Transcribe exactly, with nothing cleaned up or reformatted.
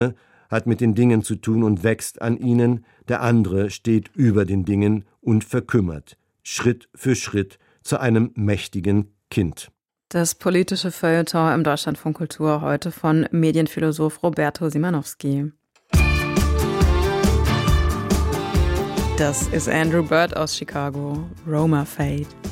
hat mit den Dingen zu tun und wächst an ihnen, der andere steht über den Dingen und verkümmert, Schritt für Schritt zu einem mächtigen Kind. Das politische Feuilleton im Deutschlandfunk Kultur heute von Medienphilosoph Roberto Simanowski. Das ist Andrew Bird aus Chicago, Roma Fade.